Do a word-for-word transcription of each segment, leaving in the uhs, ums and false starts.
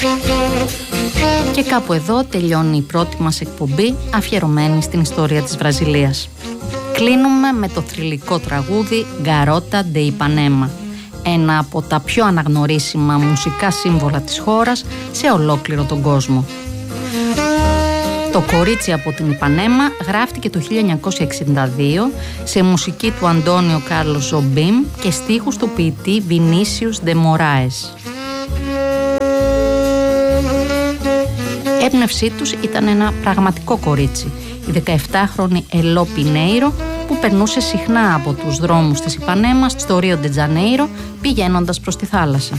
Και κάπου εδώ τελειώνει η πρώτη μας εκπομπή αφιερωμένη στην ιστορία της Βραζιλίας. Κλείνουμε με το θρυλικό τραγούδι «Γκαρότα ντε Ιπανέμα», ένα από τα πιο αναγνωρίσιμα μουσικά σύμβολα της χώρας σε ολόκληρο τον κόσμο. Το κορίτσι από την Ιπανέμα γράφτηκε το χίλια εννιακόσια εξήντα δύο σε μουσική του Αντώνιο Κάρλος Ζομπίμ και στίχους του ποιητή Βινίσιους ντε Μωράες. Έμπνευσή τους ήταν ένα πραγματικό κορίτσι, η δεκαεφτάχρονη Ελό Πινέιρο, που περνούσε συχνά από τους δρόμους της Ιπανέμας στο Ρίο ντε Τζανέιρο πηγαίνοντας προς τη θάλασσα.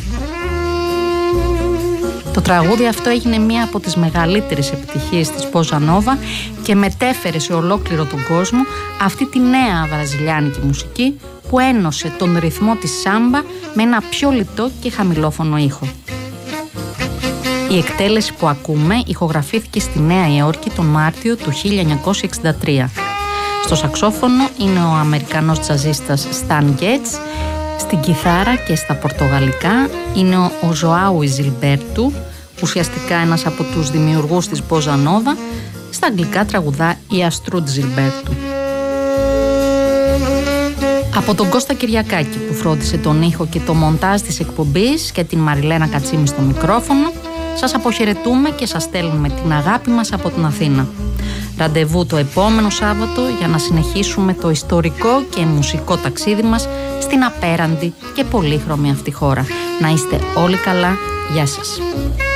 Το τραγούδι αυτό έγινε μία από τις μεγαλύτερες επιτυχίες της Μπόσα Νόβα και μετέφερε σε ολόκληρο τον κόσμο αυτή τη νέα βραζιλιάνικη μουσική που ένωσε τον ρυθμό της σάμπα με ένα πιο λιτό και χαμηλόφωνο ήχο. Η εκτέλεση που ακούμε ηχογραφήθηκε στη Νέα Υόρκη τον Μάρτιο του χίλια εννιακόσια εξήντα τρία. Στο σαξόφωνο είναι ο Αμερικανός τζαζίστας Stan Getz, στην κιθάρα και στα πορτογαλικά είναι ο Ζωάου Ζιλμπέρτου, ουσιαστικά ένας από τους δημιουργούς της Μπόσα Νόβα, στα αγγλικά τραγουδά η Αστρούντ Ζιλμπέρτου. Από τον Κώστα Κυριακάκη που φρόντισε τον ήχο και το μοντάζ της εκπομπής και την Μαριλένα Κατσίμη στο μικρόφωνο, σας αποχαιρετούμε και σας στέλνουμε την αγάπη μας από την Αθήνα. Ραντεβού το επόμενο Σάββατο για να συνεχίσουμε το ιστορικό και μουσικό ταξίδι μας στην απέραντη και πολύχρωμη αυτή χώρα. Να είστε όλοι καλά. Γεια σας.